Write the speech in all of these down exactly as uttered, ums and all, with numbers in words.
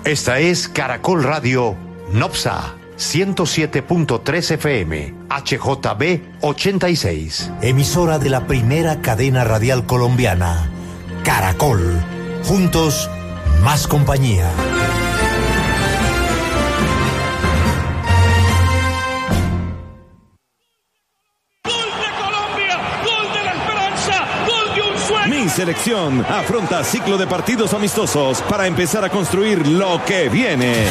Esta es Caracol Radio Nopsa ciento siete punto tres F M, H J B ochenta y seis. Emisora de la primera cadena radial colombiana, Caracol. Juntos, más compañía. Mi selección afronta ciclo de partidos amistosos para empezar a construir lo que viene.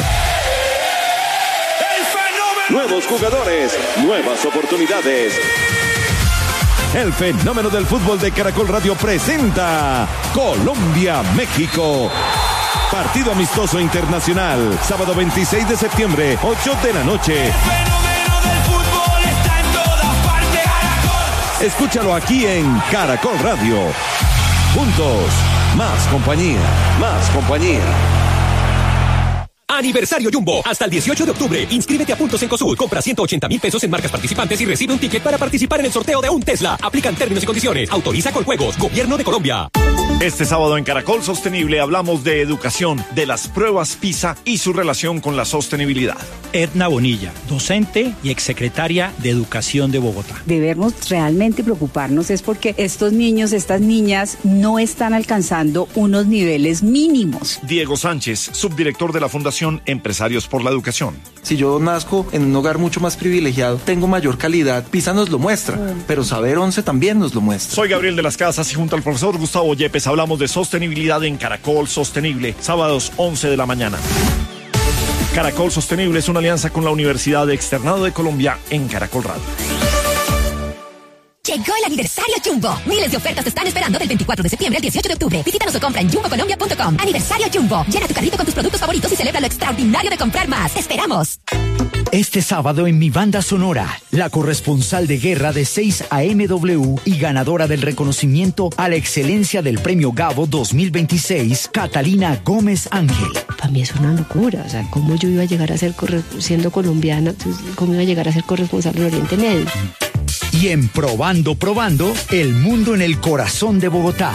¡El fenómeno! Nuevos jugadores, nuevas oportunidades. El fenómeno del fútbol de Caracol Radio presenta Colombia-México. Partido amistoso internacional, sábado veintiséis de septiembre, ocho de la noche. El fenómeno del fútbol está en todas partes. Caracol. Escúchalo aquí en Caracol Radio. Juntos, más compañía, más compañía. Aniversario Jumbo. Hasta el dieciocho de octubre. Inscríbete a Puntos en Cosud. Compra ciento ochenta mil pesos en marcas participantes y recibe un ticket para participar en el sorteo de un Tesla. Aplican términos y condiciones. Autoriza Coljuegos. Gobierno de Colombia. Este sábado en Caracol Sostenible hablamos de educación, de las pruebas PISA y su relación con la sostenibilidad. Edna Bonilla, docente y exsecretaria de Educación de Bogotá. Debemos realmente preocuparnos es porque estos niños, estas niñas no están alcanzando unos niveles mínimos. Diego Sánchez, subdirector de la Fundación Empresarios por la Educación. Si yo nazco en un hogar mucho más privilegiado, tengo mayor calidad. PISA nos lo muestra, mm. pero Saber once también nos lo muestra. Soy Gabriel de las Casas y junto al profesor Gustavo Yepes hablamos de sostenibilidad en Caracol Sostenible, sábados once de la mañana. Caracol Sostenible es una alianza con la Universidad de Externado de Colombia en Caracol Radio. Llegó el aniversario Jumbo. Miles de ofertas te están esperando del veinticuatro de septiembre al dieciocho de octubre. Visítanos o compra en jumbo colombia punto com. Aniversario Jumbo. Llena tu carrito con tus productos favoritos y celebra lo extraordinario de comprar más. ¡Te esperamos! Este sábado en Mi Banda Sonora, la corresponsal de guerra de seis A M W y ganadora del reconocimiento a la excelencia del Premio Gabo dos mil veintiséis, Catalina Gómez Ángel. Para mí es una locura, o sea, ¿cómo yo iba a llegar a ser, corre- siendo colombiana, cómo iba a llegar a ser corresponsal del Oriente Medio? Y en Probando, Probando, el mundo en el corazón de Bogotá.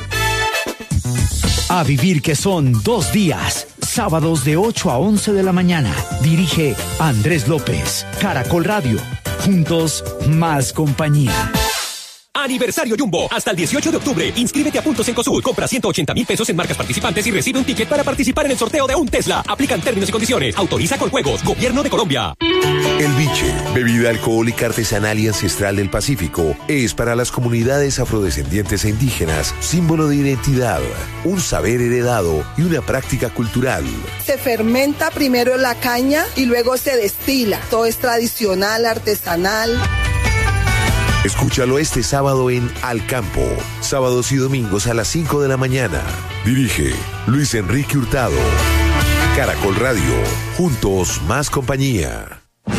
A vivir que son dos días, sábados de ocho a once de la mañana. Dirige Andrés López, Caracol Radio. Juntos, más compañía. Aniversario Jumbo. Hasta el dieciocho de octubre. Inscríbete a Puntos en Cosud. Compra ciento ochenta mil pesos en marcas participantes y recibe un ticket para participar en el sorteo de un Tesla. Aplican términos y condiciones. Autoriza Coljuegos. Gobierno de Colombia. El biche, bebida alcohólica artesanal y ancestral del Pacífico, es para las comunidades afrodescendientes e indígenas símbolo de identidad, un saber heredado y una práctica cultural. Se fermenta primero la caña y luego se destila. Todo es tradicional, artesanal. Escúchalo este sábado en Al Campo, sábados y domingos a las cinco de la mañana. Dirige Luis Enrique Hurtado. Caracol Radio, juntos más compañía.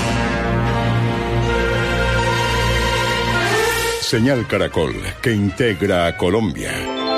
Señal Caracol, que integra a Colombia.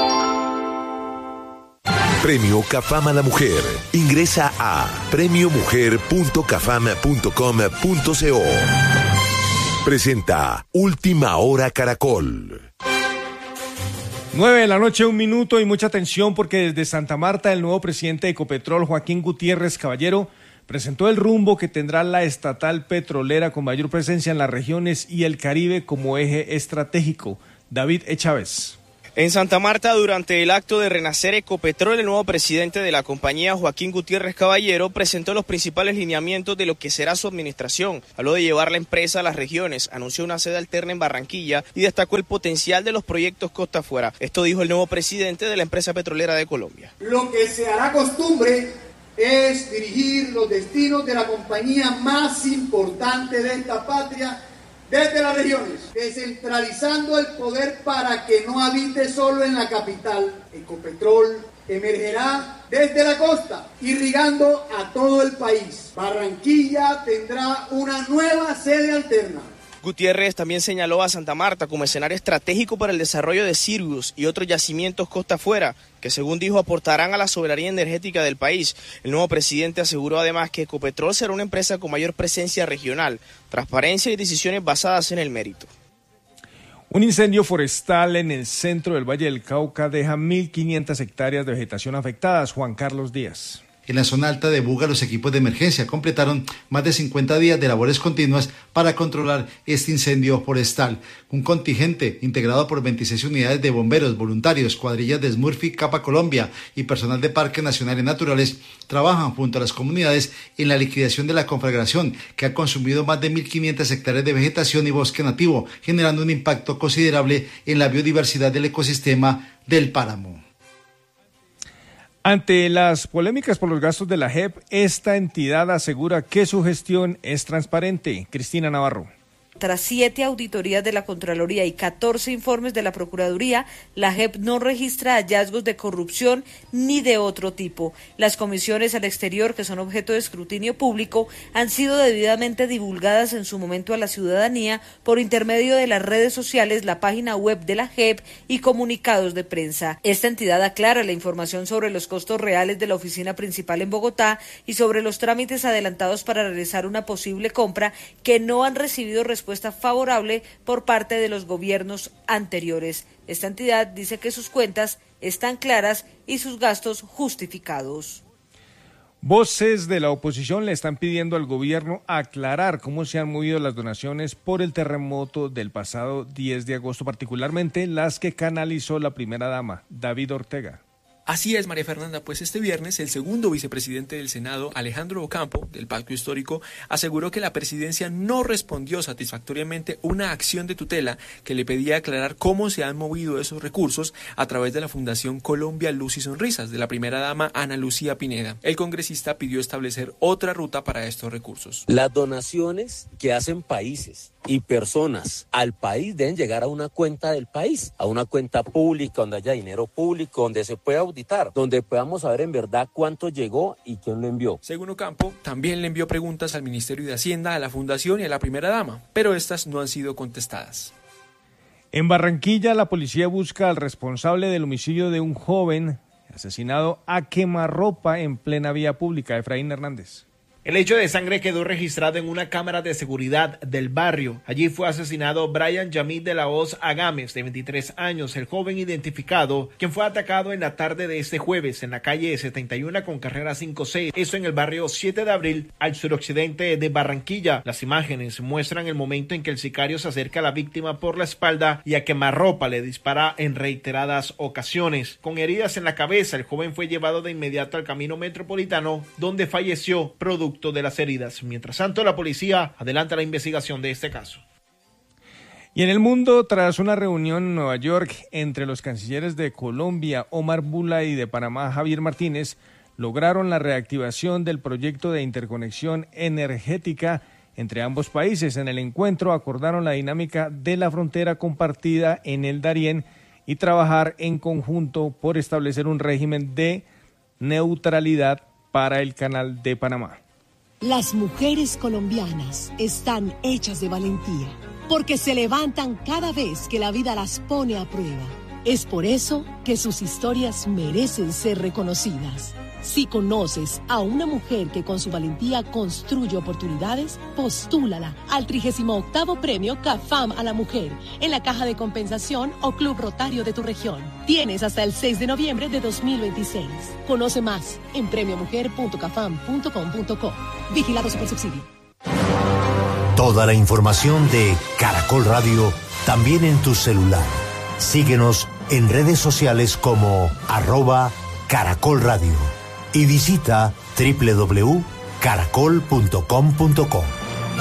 Premio Cafam a la Mujer. Ingresa a premio mujer punto cafam punto com punto co. Presenta Última Hora Caracol. Nueve de la noche, un minuto y mucha atención porque desde Santa Marta el nuevo presidente de Ecopetrol, Joaquín Gutiérrez Caballero, presentó el rumbo que tendrá la estatal petrolera con mayor presencia en las regiones y el Caribe como eje estratégico. David E. Chávez. En Santa Marta, durante el acto de renacer Ecopetrol, el nuevo presidente de la compañía, Joaquín Gutiérrez Caballero, presentó los principales lineamientos de lo que será su administración. Habló de llevar la empresa a las regiones, anunció una sede alterna en Barranquilla y destacó el potencial de los proyectos costa afuera. Esto dijo el nuevo presidente de la empresa petrolera de Colombia. Lo que se hará costumbre es dirigir los destinos de la compañía más importante de esta patria desde las regiones, descentralizando el poder para que no habite solo en la capital. Ecopetrol emergerá desde la costa, irrigando a todo el país. Barranquilla tendrá una nueva sede alterna. Gutiérrez también señaló a Santa Marta como escenario estratégico para el desarrollo de Sirius y otros yacimientos costa afuera, que según dijo aportarán a la soberanía energética del país. El nuevo presidente aseguró además que Ecopetrol será una empresa con mayor presencia regional, transparencia y decisiones basadas en el mérito. Un incendio forestal en el centro del Valle del Cauca deja mil quinientas hectáreas de vegetación afectadas. Juan Carlos Díaz. En la zona alta de Buga, los equipos de emergencia completaron más de cincuenta días de labores continuas para controlar este incendio forestal. Un contingente integrado por veintiséis unidades de bomberos, voluntarios, cuadrillas de Smurfy, Capa Colombia y personal de Parques Nacionales Naturales trabajan junto a las comunidades en la liquidación de la conflagración, que ha consumido más de mil quinientas hectáreas de vegetación y bosque nativo, generando un impacto considerable en la biodiversidad del ecosistema del páramo. Ante las polémicas por los gastos de la J E P, esta entidad asegura que su gestión es transparente. Cristina Navarro. Tras siete auditorías de la Contraloría y catorce informes de la Procuraduría, la J E P no registra hallazgos de corrupción ni de otro tipo. Las comisiones al exterior, que son objeto de escrutinio público, han sido debidamente divulgadas en su momento a la ciudadanía por intermedio de las redes sociales, la página web de la J E P y comunicados de prensa. Esta entidad aclara la información sobre los costos reales de la oficina principal en Bogotá y sobre los trámites adelantados para realizar una posible compra que no han recibido respuesta favorable por parte de los gobiernos anteriores. Esta entidad dice que sus cuentas están claras y sus gastos justificados. Voces de la oposición le están pidiendo al gobierno aclarar cómo se han movido las donaciones por el terremoto del pasado diez de agosto, particularmente las que canalizó la primera dama, David Ortega. Así es, María Fernanda, pues este viernes el segundo vicepresidente del Senado, Alejandro Ocampo, del Pacto Histórico, aseguró que la presidencia no respondió satisfactoriamente una acción de tutela que le pedía aclarar cómo se han movido esos recursos a través de la Fundación Colombia Luz y Sonrisas de la primera dama Ana Lucía Pineda. El congresista pidió establecer otra ruta para estos recursos. Las donaciones que hacen países y personas al país deben llegar a una cuenta del país, a una cuenta pública donde haya dinero público, donde se pueda auditar, donde podamos saber en verdad cuánto llegó y quién lo envió. Según Ocampo, también le envió preguntas al Ministerio de Hacienda, a la Fundación y a la primera dama, pero estas no han sido contestadas. En Barranquilla, la policía busca al responsable del homicidio de un joven asesinado a quemarropa en plena vía pública. Efraín Hernández. El hecho de sangre quedó registrado en una cámara de seguridad del barrio. Allí fue asesinado Brian Yamid de la Hoz Agames, de veintitrés años, el joven identificado, quien fue atacado en la tarde de este jueves en la calle setenta y uno con carrera cinco seis, esto en el barrio siete de abril, al suroccidente de Barranquilla. Las imágenes muestran el momento en que el sicario se acerca a la víctima por la espalda y a quemarropa le dispara en reiteradas ocasiones. Con heridas en la cabeza, el joven fue llevado de inmediato al camino metropolitano, donde falleció producto de las heridas. Mientras tanto, la policía adelanta la investigación de este caso. Y en el mundo, tras una reunión en Nueva York entre los cancilleres de Colombia, Omar Bula, y de Panamá, Javier Martínez, lograron la reactivación del proyecto de interconexión energética entre ambos países. En el encuentro acordaron la dinámica de la frontera compartida en el Darién y trabajar en conjunto por establecer un régimen de neutralidad para el Canal de Panamá. Las mujeres colombianas están hechas de valentía, porque se levantan cada vez que la vida las pone a prueba. Es por eso que sus historias merecen ser reconocidas. Si conoces a una mujer que con su valentía construye oportunidades, postúlala al trigésimo octavo Premio CAFAM a la Mujer en la Caja de Compensación o Club Rotario de tu región. Tienes hasta el seis de noviembre de dos mil veintiséis. Conoce más en premio mujer punto cafam punto com punto co. Vigilado Supersubsidio. Toda la información de Caracol Radio también en tu celular. Síguenos en redes sociales como arroba Caracol Radio. Y visita doble u doble u doble u punto caracol punto com punto co.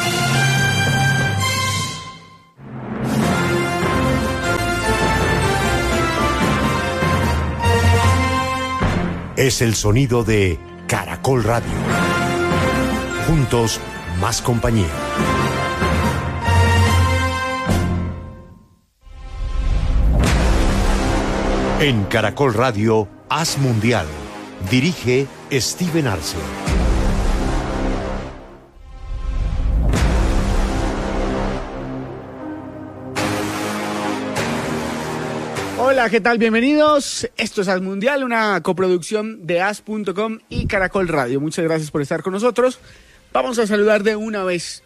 Es el sonido de Caracol Radio. Juntos, más compañía. En Caracol Radio, Haz Mundial. Dirige Steven Arce. Hola, ¿qué tal? Bienvenidos. Esto es Haz Mundial, una coproducción de haz punto com y Caracol Radio. Muchas gracias por estar con nosotros. Vamos a saludar de una vez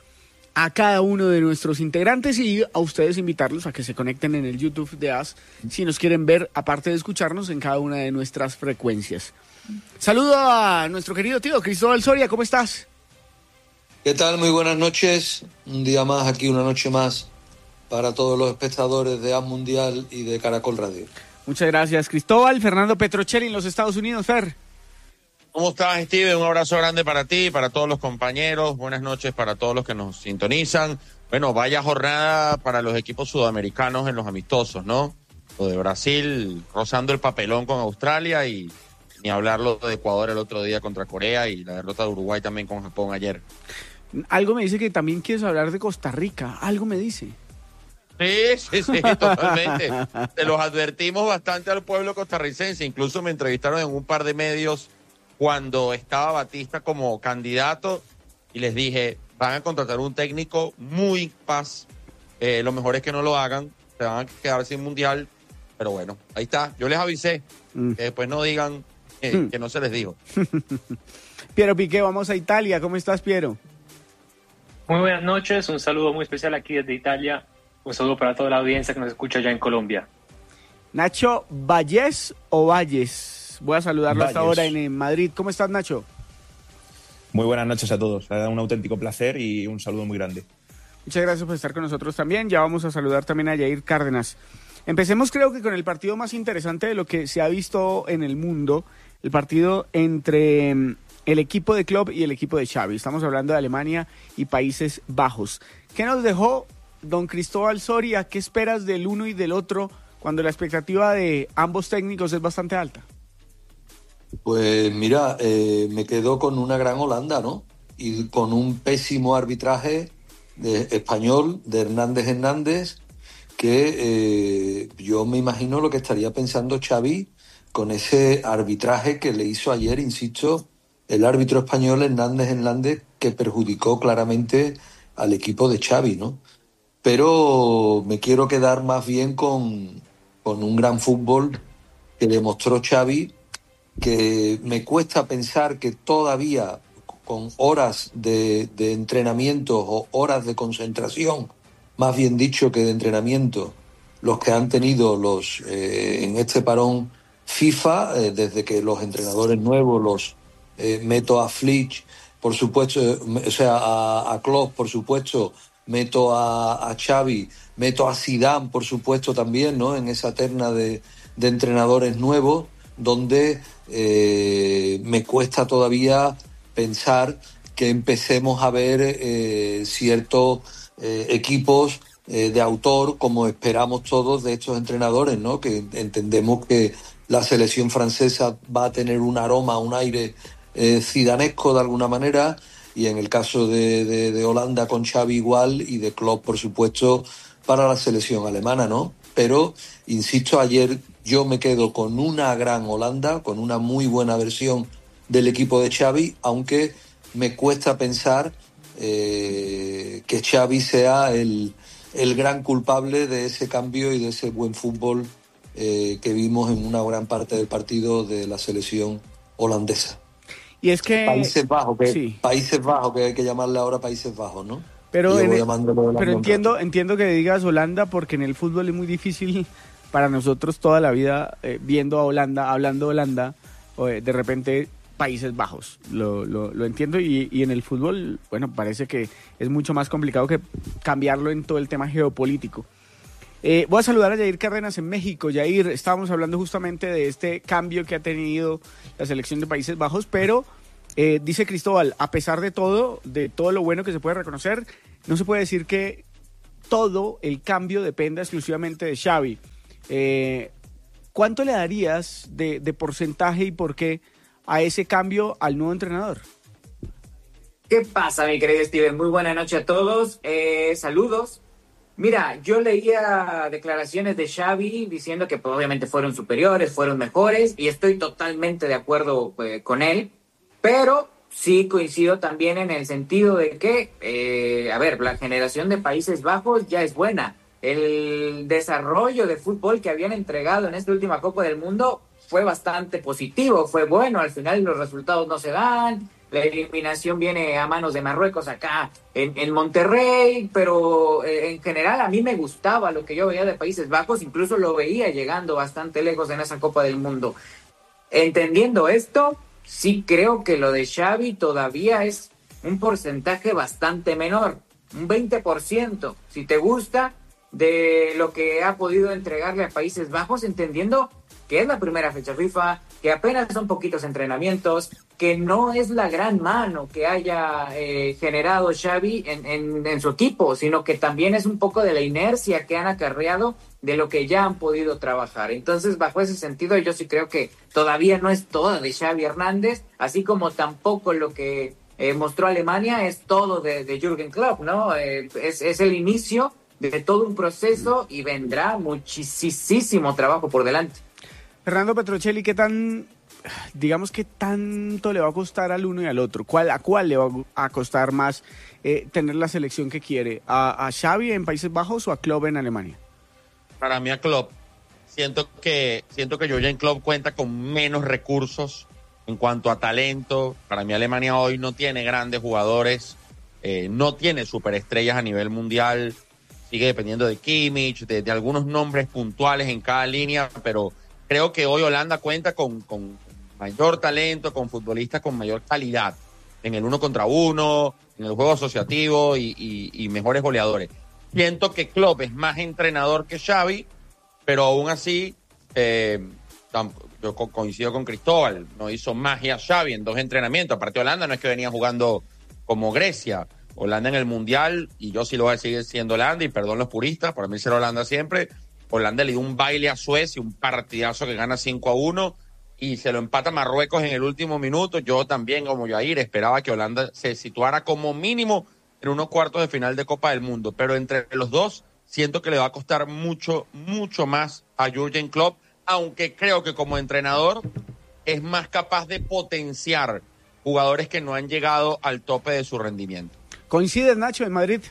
a cada uno de nuestros integrantes y a ustedes invitarlos a que se conecten en el YouTube de A S si nos quieren ver, aparte de escucharnos en cada una de nuestras frecuencias. Saludo a nuestro querido tío Cristóbal Soria, ¿cómo estás? ¿Qué tal? Muy buenas noches. Un día más aquí, una noche más para todos los espectadores de A S Mundial y de Caracol Radio. Muchas gracias, Cristóbal. Fernando Petrocelli en los Estados Unidos, Fer. ¿Cómo estás, Steven? Un abrazo grande para ti, para todos los compañeros. Buenas noches para todos los que nos sintonizan. Bueno, vaya jornada para los equipos sudamericanos en los amistosos, ¿no? Lo de Brasil rozando el papelón con Australia y ni hablar lo de Ecuador el otro día contra Corea y la derrota de Uruguay también con Japón ayer. Algo me dice que también quieres hablar de Costa Rica. Algo me dice. Sí, sí, sí, totalmente. Se los advertimos bastante al pueblo costarricense. Incluso me entrevistaron en un par de medios cuando estaba Batista como candidato y les dije, van a contratar un técnico muy paz. Eh, lo mejor es que no lo hagan. Se van a quedar sin mundial. Pero bueno, ahí está. Yo les avisé. Mm. Que después no digan eh, mm. que no se les dijo. Piero Piqué, vamos a Italia. ¿Cómo estás, Piero? Muy buenas noches. Un saludo muy especial aquí desde Italia. Un saludo para toda la audiencia que nos escucha allá en Colombia. Nacho Valles o Valles. Voy a saludarlo Valles. Hasta ahora en, en Madrid. ¿Cómo estás, Nacho? Muy buenas noches a todos. Ha dado un auténtico placer y un saludo muy grande. Muchas gracias por estar con nosotros también. Ya vamos a saludar también a Yair Cárdenas. Empecemos creo que con el partido más interesante de lo que se ha visto en el mundo. El partido entre el equipo de Klopp y el equipo de Xavi. Estamos hablando de Alemania y Países Bajos. ¿Qué nos dejó don Cristóbal Soria? ¿Qué esperas del uno y del otro cuando la expectativa de ambos técnicos es bastante alta? Pues mira, eh, me quedo con una gran Holanda, ¿no? Y con un pésimo arbitraje de español de Hernández Hernández, que eh, yo me imagino lo que estaría pensando Xavi con ese arbitraje que le hizo ayer, insisto, el árbitro español Hernández Hernández, que perjudicó claramente al equipo de Xavi, ¿no? Pero me quiero quedar más bien con, con un gran fútbol que demostró Xavi, que me cuesta pensar que todavía con horas de, de entrenamiento o horas de concentración, más bien dicho que de entrenamiento, los que han tenido los eh, en este parón FIFA, eh, desde que los entrenadores nuevos, los eh, meto a Flick, por supuesto, o sea, a, a Klopp, por supuesto, meto a, a Xavi, meto a Zidane, por supuesto, también, ¿no? En esa terna de, de entrenadores nuevos, donde eh, me cuesta todavía pensar que empecemos a ver eh, ciertos eh, equipos eh, de autor, como esperamos todos de estos entrenadores, ¿no? Que entendemos que la selección francesa va a tener un aroma, un aire eh, zidanesco de alguna manera, y en el caso de, de, de Holanda con Xavi igual, y de Klopp, por supuesto, para la selección alemana, ¿no? Pero, insisto, ayer yo me quedo con una gran Holanda, con una muy buena versión del equipo de Xavi, aunque me cuesta pensar eh, que Xavi sea el, el gran culpable de ese cambio y de ese buen fútbol eh, que vimos en una gran parte del partido de la selección holandesa. Y es que Países Bajos, que sí. Países Bajos, que hay que llamarle ahora Países Bajos, ¿no? Pero, en el, pero entiendo, rato. entiendo que digas Holanda, porque en el fútbol es muy difícil para nosotros toda la vida eh, viendo a Holanda, hablando Holanda, o, eh, de repente Países Bajos. Lo, lo, lo entiendo y, y en el fútbol, bueno, parece que es mucho más complicado que cambiarlo en todo el tema geopolítico. Eh, voy a saludar a Yair Cárdenas en México. Yair, estábamos hablando justamente de este cambio que ha tenido la selección de Países Bajos, pero eh, dice Cristóbal, a pesar de todo, de todo lo bueno que se puede reconocer, no se puede decir que todo el cambio dependa exclusivamente de Xavi. Eh, ¿Cuánto le darías de, de porcentaje y por qué a ese cambio al nuevo entrenador? ¿Qué pasa, mi querido Steven? Muy buena noche a todos. Eh, saludos. Mira, yo leía declaraciones de Xavi diciendo que pues, obviamente fueron superiores, fueron mejores, y estoy totalmente de acuerdo eh, con él, pero sí coincido también en el sentido de que, eh, a ver, la generación de Países Bajos ya es buena. El desarrollo de fútbol que habían entregado en esta última Copa del Mundo fue bastante positivo, fue bueno, al final los resultados no se dan, la eliminación viene a manos de Marruecos acá en, en Monterrey, pero eh, en general a mí me gustaba lo que yo veía de Países Bajos, incluso lo veía llegando bastante lejos en esa Copa del Mundo. Entendiendo esto, sí creo que lo de Xavi todavía es un porcentaje bastante menor, un veinte por ciento, si te gusta, de lo que ha podido entregarle a Países Bajos, entendiendo que es la primera fecha FIFA, que apenas son poquitos entrenamientos, que no es la gran mano que haya eh, generado Xavi en, en, en su equipo, sino que también es un poco de la inercia que han acarreado de lo que ya han podido trabajar. Entonces, bajo ese sentido, yo sí creo que todavía no es todo de Xavi Hernández, así como tampoco lo que eh, mostró Alemania es todo de, de Jürgen Klopp, ¿no? Eh, es, es el inicio de todo un proceso y vendrá muchísimo trabajo por delante. Fernando Petrocelli, ¿qué tan, digamos, qué tanto le va a costar al uno y al otro? ¿Cuál, ¿A cuál le va a costar más eh, tener la selección que quiere? ¿A, a Xavi en Países Bajos o a Klopp en Alemania? Para mí a Klopp. Siento que, siento que Jürgen Klopp cuenta con menos recursos en cuanto a talento. Para mí Alemania hoy no tiene grandes jugadores, eh, no tiene superestrellas a nivel mundial. Sigue dependiendo de Kimmich, de, de algunos nombres puntuales en cada línea, pero creo que hoy Holanda cuenta con, con mayor talento, con futbolistas con mayor calidad en el uno contra uno, en el juego asociativo y, y, y mejores goleadores. Siento que Klopp es más entrenador que Xavi, pero aún así eh, yo co- coincido con Cristóbal, no hizo magia Xavi en dos entrenamientos. Aparte Holanda no es que venía jugando como Grecia. Holanda en el Mundial, y yo sí lo voy a seguir siendo Holanda, y perdón los puristas, para mí será Holanda siempre. Holanda le dio un baile a Suecia, un partidazo que gana cinco a uno, y se lo empata Marruecos en el último minuto. Yo también, como Jair, esperaba que Holanda se situara como mínimo en unos cuartos de final de Copa del Mundo, pero entre los dos siento que le va a costar mucho, mucho más a Jürgen Klopp, aunque creo que como entrenador es más capaz de potenciar jugadores que no han llegado al tope de su rendimiento. ¿Coincides, Nacho, en Madrid?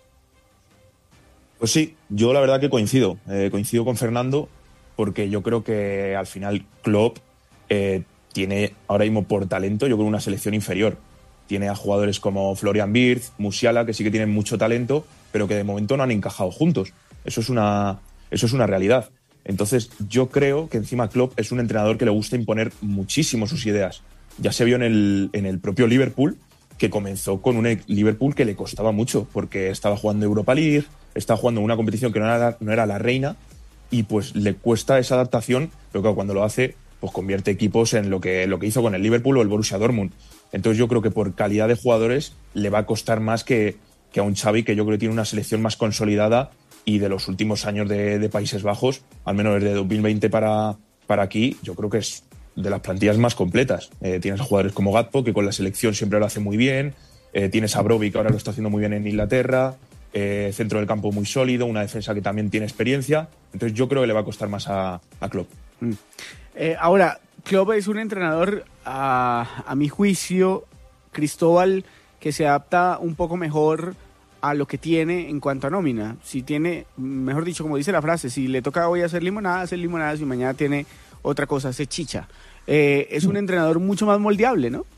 Pues sí, yo la verdad que coincido, eh, coincido con Fernando, porque yo creo que al final Klopp eh, tiene ahora mismo por talento, yo creo, una selección inferior. Tiene a jugadores como Florian Wirtz, Musiala, que sí que tienen mucho talento, pero que de momento no han encajado juntos. Eso es una, eso es una realidad. Entonces yo creo que encima Klopp es un entrenador que le gusta imponer muchísimo sus ideas. Ya se vio en el, en el propio Liverpool, que comenzó con un Liverpool que le costaba mucho, porque estaba jugando Europa League, estaba jugando una competición que no era, la, no era la reina, y pues le cuesta esa adaptación, pero claro, cuando lo hace, pues convierte equipos en lo que, lo que hizo con el Liverpool o el Borussia Dortmund. Entonces yo creo que por calidad de jugadores le va a costar más que, que a un Xavi, que yo creo que tiene una selección más consolidada, y de los últimos años de, de Países Bajos, al menos desde dos mil veinte para, para aquí, yo creo que es de las plantillas más completas. Eh, tienes jugadores como Gakpo, que con la selección siempre lo hace muy bien, eh, tienes a Brobbey, que ahora lo está haciendo muy bien en Inglaterra, eh, centro del campo muy sólido, una defensa que también tiene experiencia. Entonces yo creo que le va a costar más a, a Klopp. Mm. Eh, ahora, Klopp es un entrenador, a, a mi juicio, Cristóbal, que se adapta un poco mejor a lo que tiene en cuanto a nómina. Si tiene, mejor dicho, como dice la frase, si le toca hoy hacer limonada, hacer limonada, si mañana tiene otra cosa, hace chicha. Eh, es un entrenador mucho más moldeable, ¿no?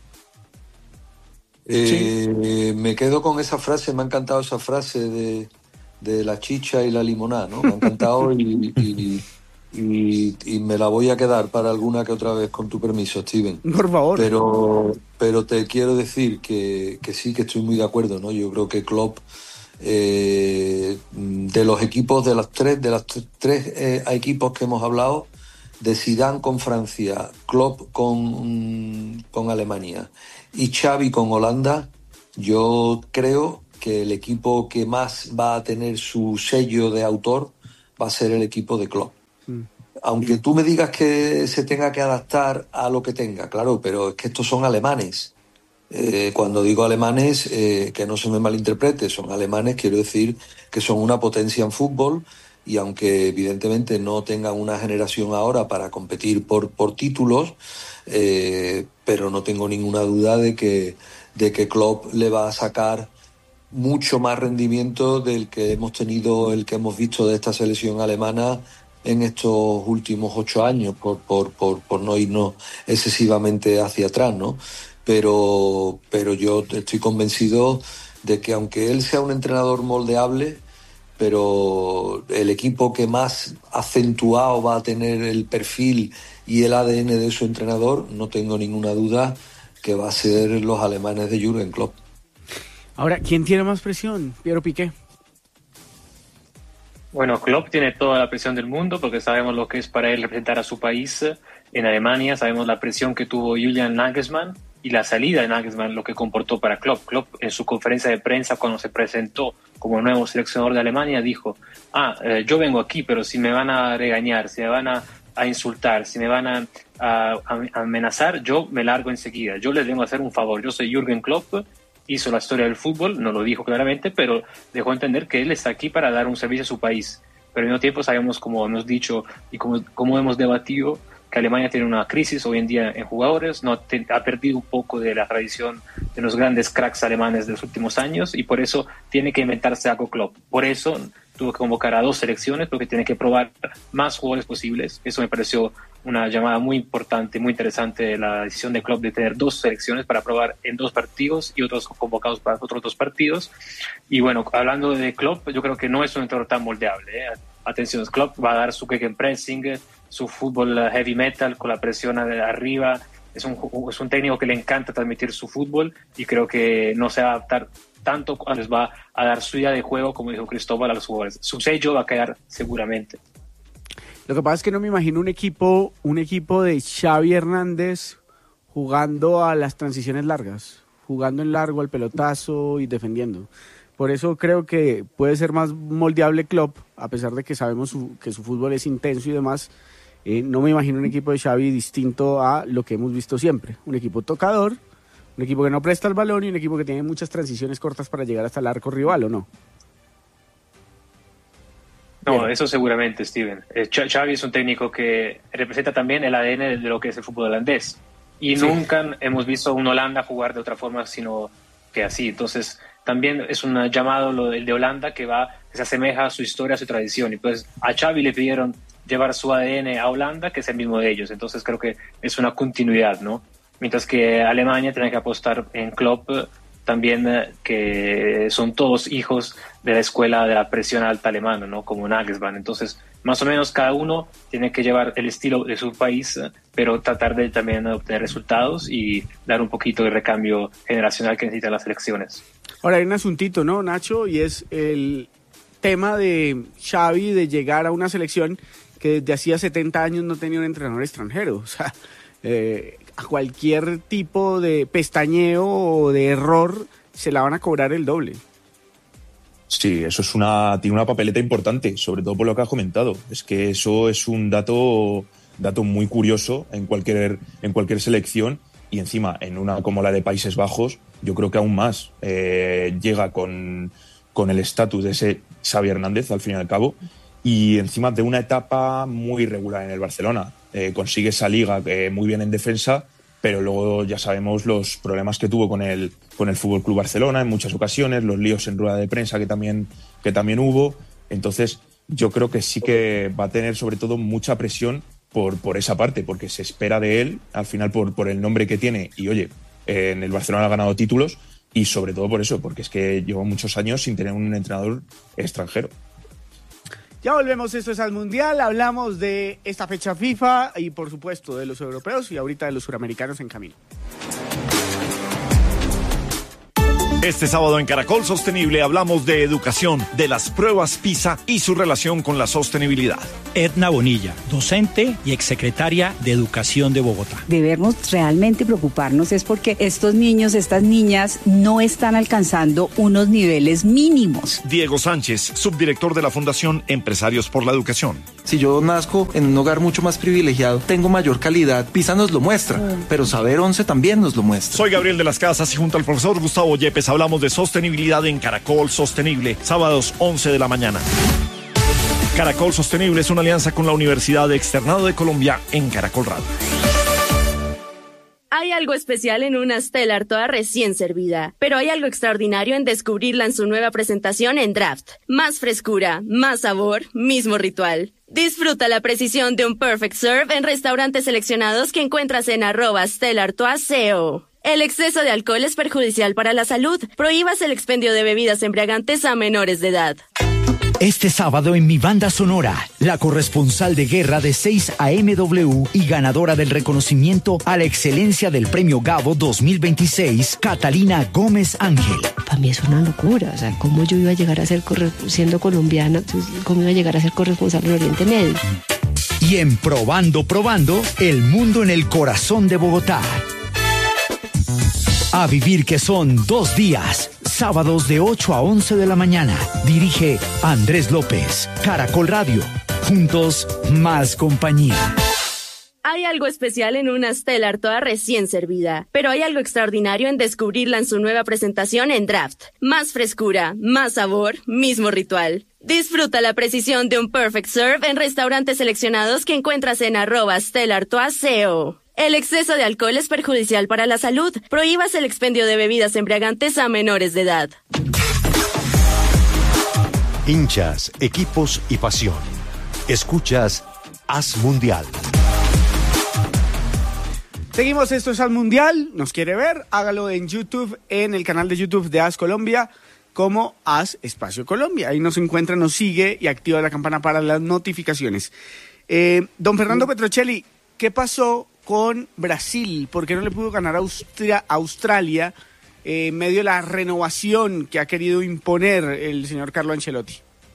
Eh, sí. Me quedo con esa frase, me ha encantado esa frase de, de la chicha y la limonada, ¿no? Me ha encantado y, y, y, y me la voy a quedar para alguna que otra vez, con tu permiso, Steven. Por favor. Pero, pero te quiero decir que, que sí, que estoy muy de acuerdo, ¿no? Yo creo que Klopp, eh, de los equipos, de los tres, de los tres eh, equipos que hemos hablado, de Zidane con Francia, Klopp con, con Alemania y Xavi con Holanda, yo creo que el equipo que más va a tener su sello de autor va a ser el equipo de Klopp. Mm. Aunque tú me digas que se tenga que adaptar a lo que tenga, claro, pero es que estos son alemanes. Eh, cuando digo alemanes, eh, que no se me malinterprete, son alemanes, quiero decir que son una potencia en fútbol. Y aunque evidentemente no tengan una generación ahora para competir por, por títulos, eh, pero no tengo ninguna duda de que, de que Klopp le va a sacar mucho más rendimiento del que hemos tenido, el que hemos visto de esta selección alemana en estos últimos ocho años, por, por, por, por no irnos excesivamente hacia atrás, ¿no? Pero, pero yo estoy convencido de que aunque él sea un entrenador moldeable, pero el equipo que más acentuado va a tener el perfil y el A D N de su entrenador, no tengo ninguna duda que va a ser los alemanes de Jürgen Klopp. Ahora, ¿quién tiene más presión? Piero Piqué. Bueno, Klopp tiene toda la presión del mundo porque sabemos lo que es para él representar a su país en Alemania, sabemos la presión que tuvo Julian Nagelsmann y la salida de Nagelsmann, lo que comportó para Klopp. Klopp en su conferencia de prensa cuando se presentó como nuevo seleccionador de Alemania dijo, ah, eh, yo vengo aquí, pero si me van a regañar, si me van a, a insultar, si me van a, a, a amenazar, yo me largo enseguida, yo les vengo a hacer un favor, yo soy Jürgen Klopp, hizo la historia del fútbol, no lo dijo claramente, pero dejó entender que él está aquí para dar un servicio a su país. Pero al mismo tiempo sabemos, como hemos dicho y como, como hemos debatido, que Alemania tiene una crisis hoy en día en jugadores, no te, ha perdido un poco de la tradición de los grandes cracks alemanes de los últimos años y por eso tiene que inventarse algo Klopp. Por eso tuvo que convocar a dos selecciones porque tiene que probar más jugadores posibles. Eso me pareció una llamada muy importante, muy interesante, la decisión de Klopp de tener dos selecciones para probar en dos partidos y otros convocados para otros dos partidos. Y bueno, hablando de Klopp, yo creo que no es un entrenador tan moldeable, ¿eh? Atención, Klopp va a dar su gegenpressing, su fútbol heavy metal con la presión de arriba. Es un, es un técnico que le encanta transmitir su fútbol y creo que no se va a adaptar tanto cuando les va a dar su idea de juego, como dijo Cristóbal, a los jugadores. Su sello va a quedar seguramente. Lo que pasa es que no me imagino un equipo, un equipo de Xavi Hernández jugando a las transiciones largas, jugando en largo al pelotazo y defendiendo. Por eso creo que puede ser más moldeable Klopp, a pesar de que sabemos su, que su fútbol es intenso y demás. Eh, no me imagino un equipo de Xavi distinto a lo que hemos visto siempre. Un equipo tocador, un equipo que no presta el balón y un equipo que tiene muchas transiciones cortas para llegar hasta el arco rival, ¿o no? No, eso seguramente, Steven. Eh, Xavi es un técnico que representa también el A D N de lo que es el fútbol holandés. Y sí, nunca hemos visto a un Holanda jugar de otra forma, sino que así. Entonces, también es un llamado lo del de Holanda que va, que se asemeja a su historia, a su tradición. Y pues a Xavi le pidieron llevar su A D N a Holanda, que es el mismo de ellos. Entonces creo que es una continuidad, ¿no? Mientras que Alemania tiene que apostar en Klopp, también eh, que son todos hijos de la escuela de la presión alta alemana, ¿no? Como Nagelsmann. Entonces, más o menos cada uno tiene que llevar el estilo de su país, pero tratar de también obtener resultados y dar un poquito de recambio generacional que necesitan las selecciones. Ahora hay un asuntito, ¿no, Nacho? Y es el tema de Xavi de llegar a una selección que desde hacía setenta años no tenía un entrenador extranjero. O sea, eh, a cualquier tipo de pestañeo o de error se la van a cobrar el doble. Sí, eso es una tiene una papeleta importante, sobre todo por lo que has comentado. Es que eso es un dato dato muy curioso en cualquier en cualquier selección y encima en una como la de Países Bajos, yo creo que aún más eh, llega con, con el estatus de ese Xavi Hernández al fin y al cabo y encima de una etapa muy irregular en el Barcelona. Eh, consigue esa liga eh, muy bien en defensa, pero luego ya sabemos los problemas que tuvo con el con el Fútbol Club Barcelona en muchas ocasiones, los líos en rueda de prensa que también que también hubo. Entonces yo creo que sí que va a tener sobre todo mucha presión por por esa parte, porque se espera de él al final por por el nombre que tiene y oye, eh, en el Barcelona ha ganado títulos y sobre todo por eso, porque es que lleva muchos años sin tener un entrenador extranjero. Ya volvemos, esto es al Mundial, hablamos de esta fecha FIFA y por supuesto de los europeos y ahorita de los suramericanos en camino. Este sábado en Caracol Sostenible hablamos de educación, de las pruebas PISA y su relación con la sostenibilidad. Edna Bonilla, docente y exsecretaria de Educación de Bogotá. Debemos realmente preocuparnos es porque estos niños, estas niñas no están alcanzando unos niveles mínimos. Diego Sánchez, subdirector de la Fundación Empresarios por la Educación. Si yo nazco en un hogar mucho más privilegiado, tengo mayor calidad, PISA nos lo muestra, mm. pero Saber once también nos lo muestra. Soy Gabriel de las Casas y junto al profesor Gustavo Yepes hablamos de sostenibilidad en Caracol Sostenible, sábados once de la mañana. Caracol Sostenible es una alianza con la Universidad Externado de Colombia en Caracol Radio. Hay algo especial en una Stellar toda recién servida, pero hay algo extraordinario en descubrirla en su nueva presentación en Draft. Más frescura, más sabor, mismo ritual. Disfruta la precisión de un perfect serve en restaurantes seleccionados que encuentras en arroba Stella Artois C O. El exceso de alcohol es perjudicial para la salud. Prohíbas el expendio de bebidas embriagantes a menores de edad. Este sábado en Mi Banda Sonora, la corresponsal de guerra de seis A M W y ganadora del reconocimiento a la excelencia del Premio Gabo dos mil veintiséis, Catalina Gómez Ángel. Para mí es una locura, o sea, ¿cómo yo iba a llegar a ser, corre- siendo colombiana, cómo iba a llegar a ser corresponsal en Oriente Medio? Y en Probando, Probando, el mundo en el corazón de Bogotá. A vivir que son dos días, sábados de ocho a once de la mañana. Dirige Andrés López, Caracol Radio. Juntos, más compañía. Hay algo especial en una Stella Artois recién servida, pero hay algo extraordinario en descubrirla en su nueva presentación en Draft. Más frescura, más sabor, mismo ritual. Disfruta la precisión de un perfect serve en restaurantes seleccionados que encuentras en arroba Stella Artois C O. El exceso de alcohol es perjudicial para la salud. Prohíbas el expendio de bebidas embriagantes a menores de edad. Hinchas, equipos y pasión. Escuchas Haz Mundial. Seguimos, esto es Al Mundial. ¿Nos quiere ver? Hágalo en YouTube, en el canal de YouTube de Haz Colombia, como Haz Espacio Colombia. Ahí nos encuentra, nos sigue y activa la campana para las notificaciones. Eh, don Fernando Petrocelli, ¿qué pasó con Brasil? ¿Por qué no le pudo ganar a Austria, Australia eh, en medio de la renovación que ha querido imponer el señor Carlo Ancelotti?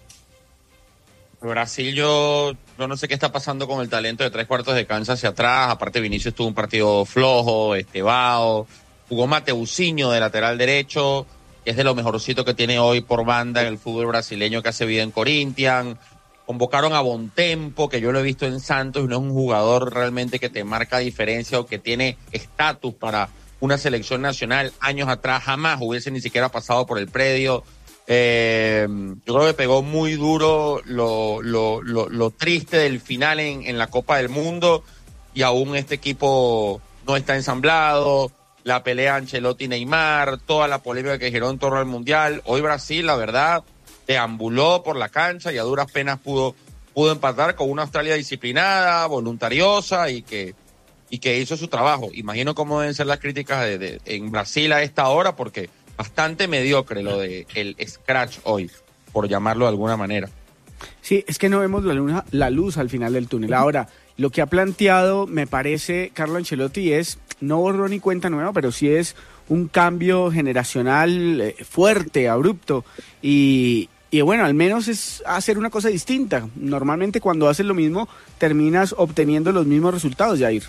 Brasil, yo, yo no sé qué está pasando con el talento de tres cuartos de cancha hacia atrás. Aparte, Vinicius tuvo un partido flojo, estebao. Jugó Mateuzinho de lateral derecho, que es de lo mejorcito que tiene hoy por banda en el fútbol brasileño, que hace vida en Corinthians. Convocaron a Bontempo, que yo lo he visto en Santos, y no es un jugador realmente que te marca diferencia o que tiene estatus para una selección nacional. Años atrás jamás hubiese ni siquiera pasado por el predio. Eh, yo creo que pegó muy duro lo, lo, lo, lo triste del final en, en la Copa del Mundo, y aún este equipo no está ensamblado. La pelea Ancelotti-Neymar, toda la polémica que giró en torno al Mundial. Hoy Brasil, la verdad, deambuló por la cancha y a duras penas pudo, pudo empatar con una Australia disciplinada, voluntariosa y que, y que hizo su trabajo. Imagino cómo deben ser las críticas de, de, en Brasil a esta hora, porque bastante mediocre lo de el scratch hoy, por llamarlo de alguna manera. Sí, es que no vemos la, luna, la luz al final del túnel. Ahora, lo que ha planteado, me parece, Carlo Ancelotti es, no borrón y cuenta nueva, pero sí es un cambio generacional eh, fuerte, abrupto, y, y bueno, al menos es hacer una cosa distinta. Normalmente cuando haces lo mismo, terminas obteniendo los mismos resultados, Jair.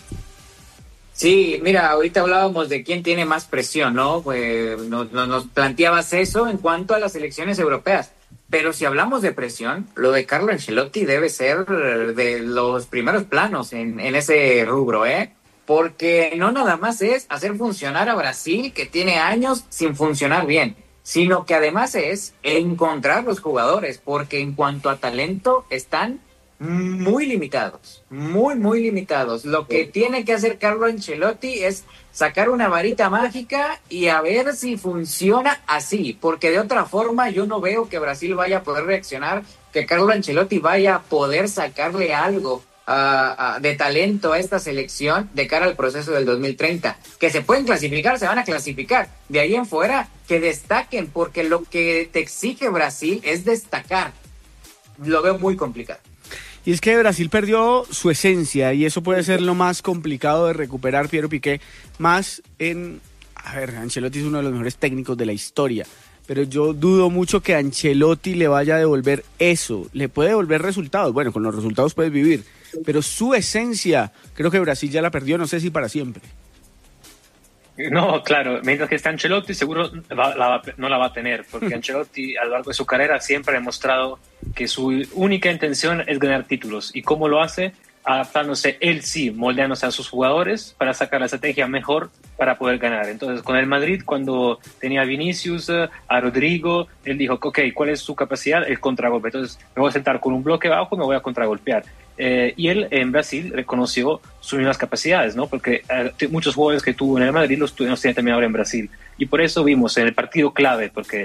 Sí, mira, ahorita hablábamos de quién tiene más presión, ¿no? Pues nos, nos planteabas eso en cuanto a las elecciones europeas. Pero si hablamos de presión, lo de Carlo Ancelotti debe ser de los primeros planos en, en ese rubro, ¿eh? Porque no nada más es hacer funcionar a Brasil, que tiene años sin funcionar bien, sino que además es encontrar los jugadores, porque en cuanto a talento están muy limitados, muy, muy limitados. Lo que tiene que hacer Carlo Ancelotti es sacar una varita mágica y a ver si funciona así, porque de otra forma yo no veo que Brasil vaya a poder reaccionar, que Carlo Ancelotti vaya a poder sacarle algo uh, uh, de talento a esta selección de cara al proceso del dos mil treinta. Que se pueden clasificar, se van a clasificar. De ahí en fuera, que destaquen, porque lo que te exige Brasil es destacar. Lo veo muy complicado. Y es que Brasil perdió su esencia y eso puede ser lo más complicado de recuperar, Piero Piqué, más en... A ver, Ancelotti es uno de los mejores técnicos de la historia, pero yo dudo mucho que Ancelotti le vaya a devolver eso. Le puede devolver resultados, bueno, con los resultados puedes vivir, pero su esencia, creo que Brasil ya la perdió, no sé si para siempre. No, claro, mientras que está Ancelotti seguro va, la va, no la va a tener, porque Ancelotti a lo largo de su carrera siempre ha demostrado que su única intención es ganar títulos. ¿Y cómo lo hace? Adaptándose él sí, moldeándose a sus jugadores para sacar la estrategia mejor para poder ganar. Entonces, con el Madrid, cuando tenía a Vinicius, a Rodrigo, él dijo, ok, ¿cuál es su capacidad? El contragolpe. Entonces, me voy a sentar con un bloque bajo y me voy a contragolpear. Eh, y él en Brasil reconoció sus mismas capacidades, ¿no? Porque eh, muchos jugadores que tuvo en el Madrid los, los tiene también ahora en Brasil. Y por eso vimos en el partido clave, porque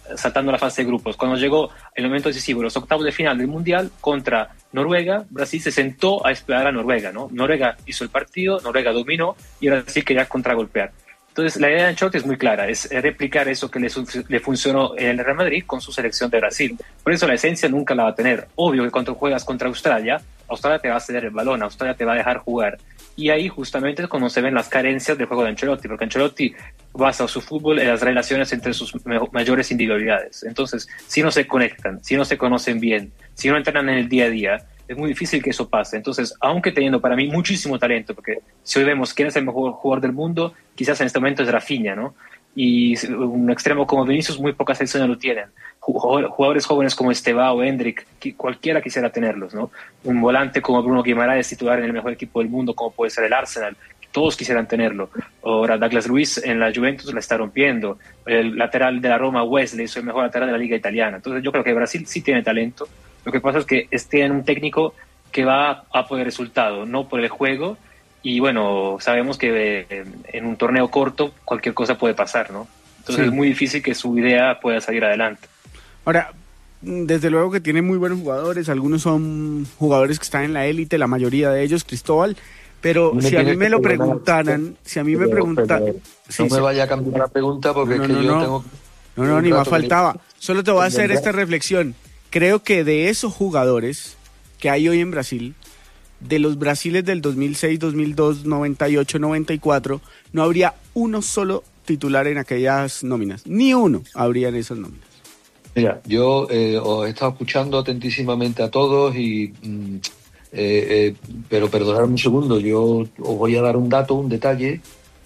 saltando la fase de grupos. Cuando llegó el momento decisivo, los octavos de final del Mundial contra Noruega, Brasil se sentó a esperar a Noruega, ¿no? Noruega hizo el partido, Noruega dominó y Brasil quería contragolpear. Entonces, la idea de Ancelotti es muy clara, es replicar eso que le, le funcionó en el Real Madrid con su selección de Brasil. Por eso la esencia nunca la va a tener. Obvio que cuando juegas contra Australia, Australia te va a ceder el balón, Australia te va a dejar jugar. Y ahí justamente es cuando se ven las carencias del juego de Ancelotti, porque Ancelotti basa su fútbol en las relaciones entre sus mayores individualidades. Entonces, si no se conectan, si no se conocen bien, si no entrenan en el día a día, es muy difícil que eso pase. Entonces, aunque teniendo para mí muchísimo talento, porque si hoy vemos quién es el mejor jugador del mundo, quizás en este momento es Rafinha, ¿no? Y un extremo como Vinicius, muy pocas selecciones lo tienen. Jugadores jóvenes como Estevao o Endrick, cualquiera quisiera tenerlos, ¿no? Un volante como Bruno Guimaraes, titular en el mejor equipo del mundo, como puede ser el Arsenal, todos quisieran tenerlo. Ahora Douglas Luiz en la Juventus la está rompiendo. El lateral de la Roma, Wesley, es el mejor lateral de la Liga Italiana. Entonces yo creo que Brasil sí tiene talento. Lo que pasa es que tienen un técnico que va a poner resultado, no por el juego. Y bueno, sabemos que eh, en un torneo corto cualquier cosa puede pasar, ¿no? Entonces sí, es muy difícil que su idea pueda salir adelante. Ahora, desde luego que tiene muy buenos jugadores, algunos son jugadores que están en la élite, la mayoría de ellos, Cristóbal, pero me si a mí me lo preguntaran, si a mí me preguntaran... No sí, me sí. vaya a cambiar la pregunta porque no, es que no, yo no. tengo... No, no, ni más faltaba. Solo te voy a hacer esta reflexión. Creo que de esos jugadores que hay hoy en Brasil, de los Brasiles del dos mil seis, dos mil dos, noventa y ocho, noventa y cuatro, no habría uno solo titular en aquellas nóminas. Ni uno habría en esas nóminas. Mira, yo eh, os he estado escuchando atentísimamente a todos y... Mm, eh, eh, pero perdonadme un segundo, yo os voy a dar un dato, un detalle,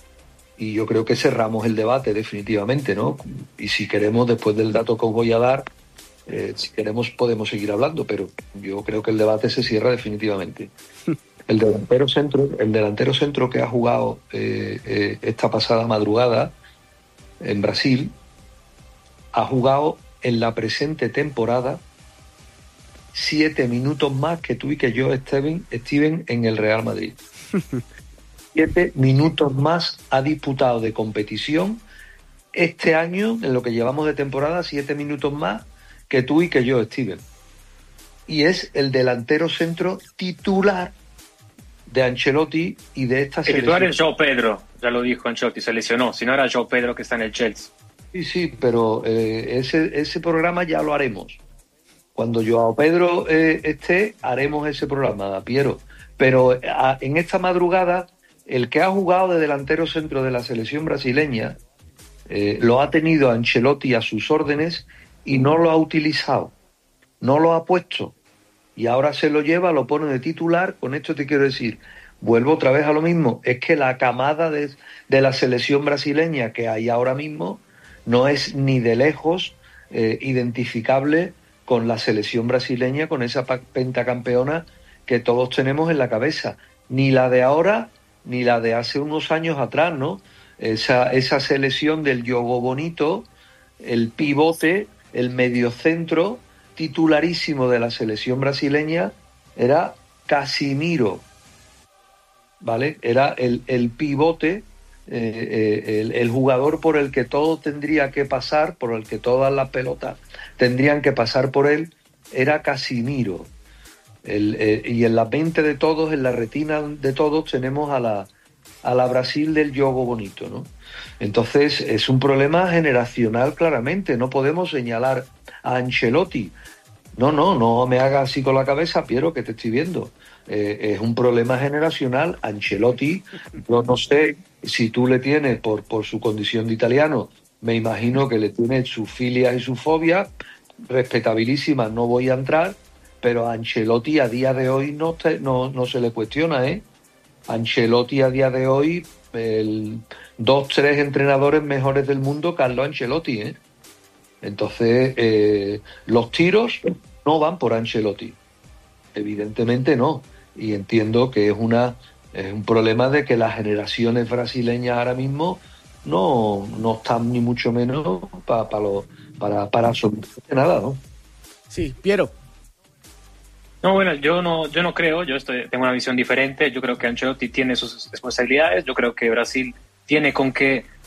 y yo creo que cerramos el debate definitivamente, ¿no? Y si queremos, después del dato que os voy a dar, Eh, si queremos podemos seguir hablando, pero yo creo que el debate se cierra definitivamente. El delantero centro, el delantero centro que ha jugado eh, eh, esta pasada madrugada en Brasil, ha jugado en la presente temporada siete minutos más que tú y que yo, Steven, Steven en el Real Madrid. Siete minutos más ha disputado de competición este año, en lo que llevamos de temporada, siete minutos más que tú y que yo, Steven. Y es el delantero centro titular de Ancelotti y de esta selección. El titular es João Pedro, ya lo dijo Ancelotti, se lesionó. Si no era João Pedro que está en el Chelsea. Sí, sí, pero eh, ese, ese programa ya lo haremos. Cuando João Pedro eh, esté, haremos ese programa, Piero. Pero a, en esta madrugada, el que ha jugado de delantero centro de la selección brasileña eh, lo ha tenido Ancelotti a sus órdenes y no lo ha utilizado, no lo ha puesto, y ahora se lo lleva, lo pone de titular. Con esto te quiero decir, vuelvo otra vez a lo mismo, es que la camada de, de la selección brasileña que hay ahora mismo no es ni de lejos eh, identificable con la selección brasileña, con esa pentacampeona que todos tenemos en la cabeza, ni la de ahora, ni la de hace unos años atrás, ¿no? Esa, esa selección del Jogo Bonito, el pivote, el mediocentro titularísimo de la selección brasileña era Casimiro, ¿vale? Era el, el pivote, eh, eh, el, el jugador por el que todo tendría que pasar, por el que todas las pelotas tendrían que pasar por él, era Casimiro. El, eh, y en la mente de todos, en la retina de todos, tenemos a la, a la Brasil del Jogo Bonito, ¿no? Entonces es un problema generacional claramente, no podemos señalar a Ancelotti. No, no, no me hagas así con la cabeza, Piero, que te estoy viendo. Eh, es un problema generacional. Ancelotti, yo no sé si tú le tienes, por, por su condición de italiano, me imagino que le tienes sus filias y sus fobias, respetabilísimas, no voy a entrar, pero a Ancelotti a día de hoy no, te, no, no se le cuestiona, ¿eh? Ancelotti a día de hoy, el dos, tres entrenadores mejores del mundo, Carlo Ancelotti, ¿eh? Entonces, eh, los tiros no van por Ancelotti. Evidentemente no. Y entiendo que es una es un problema de que las generaciones brasileñas ahora mismo no, no están ni mucho menos pa, pa lo, para, para absolutamente nada, ¿no? Sí, Piero. No, bueno, yo no, yo no creo, yo estoy, tengo una visión diferente. Yo creo que Ancelotti tiene sus responsabilidades. Yo creo que Brasil tiene con qué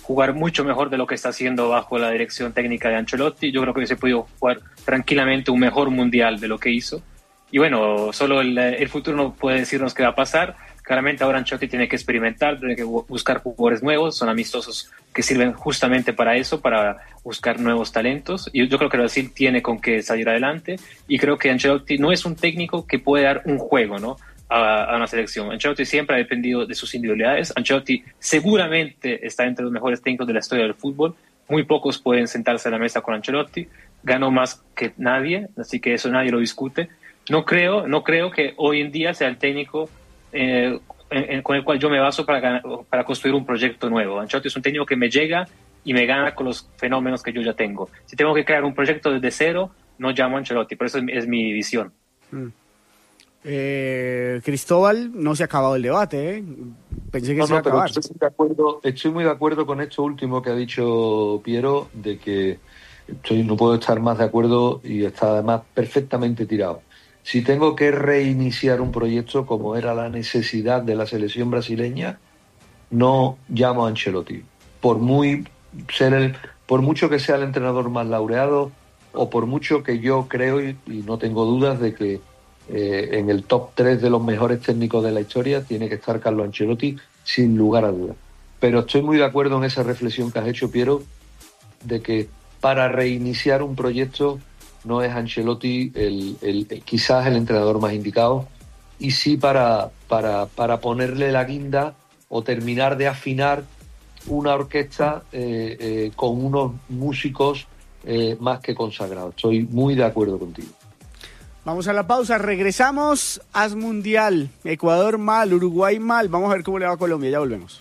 jugar mucho mejor de lo que está haciendo bajo la dirección técnica de Ancelotti. Yo creo que hubiese podido jugar tranquilamente un mejor mundial de lo que hizo. Y bueno, solo el, el futuro no puede decirnos qué va a pasar. Claramente ahora Ancelotti tiene que experimentar, tiene que buscar jugadores nuevos, son amistosos que sirven justamente para eso, para buscar nuevos talentos. Y yo creo que Brasil tiene con qué salir adelante. Y creo que Ancelotti no es un técnico que puede dar un juego, ¿no?, a, a una selección. Ancelotti siempre ha dependido de sus individualidades. Ancelotti seguramente está entre los mejores técnicos de la historia del fútbol. Muy pocos pueden sentarse a la mesa con Ancelotti. Ganó más que nadie, así que eso nadie lo discute. No creo, no creo que hoy en día sea el técnico eh, en, en, con el cual yo me baso para, para construir un proyecto nuevo. Ancelotti es un técnico que me llega y me gana con los fenómenos que yo ya tengo. Si tengo que crear un proyecto desde cero, no llamo a Ancelotti, por eso es, es mi visión. Mm. Eh, Cristóbal, no se ha acabado el debate, ¿eh? Pensé que no, se iba no, a acabar. Estoy muy, de acuerdo, estoy muy de acuerdo con esto último que ha dicho Piero, de que estoy, no puedo estar más de acuerdo y está además perfectamente tirado. Si tengo que reiniciar un proyecto como era la necesidad de la selección brasileña, no llamo a Ancelotti. Por muy ser el, por mucho que sea el entrenador más laureado o por mucho que yo creo y, y no tengo dudas de que eh, en el top tres de los mejores técnicos de la historia tiene que estar Carlo Ancelotti sin lugar a dudas. Pero estoy muy de acuerdo en esa reflexión que has hecho, Piero, de que para reiniciar un proyecto no es Ancelotti el, el, el, quizás el entrenador más indicado, y sí para, para, para ponerle la guinda o terminar de afinar una orquesta eh, eh, con unos músicos eh, más que consagrados. Estoy muy de acuerdo contigo. Vamos a la pausa, regresamos. Haz Mundial, Ecuador mal, Uruguay mal. Vamos a ver cómo le va a Colombia, ya volvemos.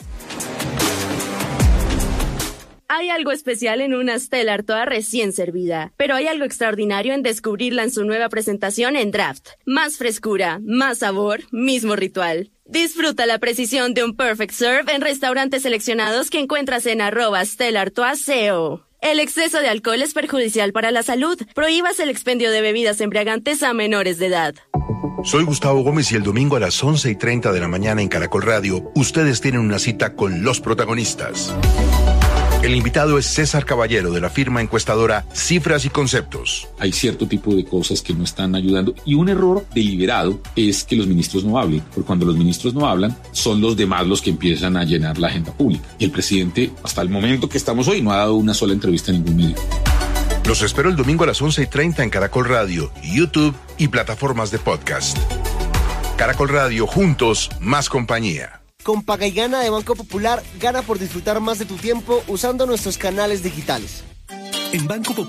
Hay algo especial en una Stellar toda recién servida, pero hay algo extraordinario en descubrirla en su nueva presentación en Draft. Más frescura, más sabor, mismo ritual. Disfruta la precisión de un Perfect Serve en restaurantes seleccionados que encuentras en arroba Stellar toa C O. El exceso de alcohol es perjudicial para la salud. Prohíbas el expendio de bebidas embriagantes a menores de edad. Soy Gustavo Gómez y el domingo a las once y treinta de la mañana en Caracol Radio, ustedes tienen una cita con los protagonistas. El invitado es César Caballero, de la firma encuestadora Cifras y Conceptos. Hay cierto tipo de cosas que no están ayudando y un error deliberado es que los ministros no hablen, porque cuando los ministros no hablan, son los demás los que empiezan a llenar la agenda pública. Y el presidente, hasta el momento que estamos hoy, no ha dado una sola entrevista en ningún medio. Los espero el domingo a las once y treinta en Caracol Radio, YouTube y plataformas de podcast. Caracol Radio, juntos, más compañía. Con Paga y Gana de Banco Popular, gana por disfrutar más de tu tiempo usando nuestros canales digitales. En Banco Popular